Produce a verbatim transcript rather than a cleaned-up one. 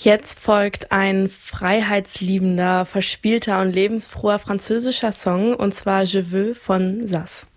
Jetzt folgt ein freiheitsliebender, verspielter und lebensfroher französischer Song, und zwar Je veux von Sass.